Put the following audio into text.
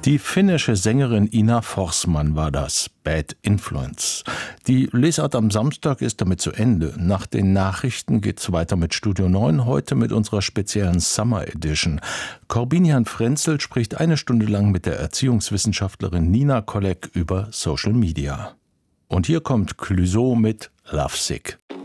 Die finnische Sängerin Ina Forsman war das, Bad Influence. Die Lesart am Samstag ist damit zu Ende. Nach den Nachrichten geht's weiter mit Studio 9, heute mit unserer speziellen Summer Edition. Corbinian Frenzel spricht eine Stunde lang mit der Erziehungswissenschaftlerin Nina Kolleg über Social Media. Und hier kommt Clouseau mit Lovesick.